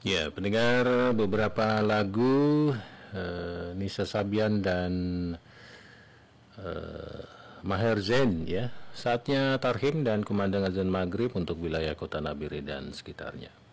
Ya, pendengar, beberapa lagu Nisa Sabian dan Maher Zain ya. Saatnya tarhim dan kumandang azan maghrib untuk wilayah Kota Nabire dan sekitarnya.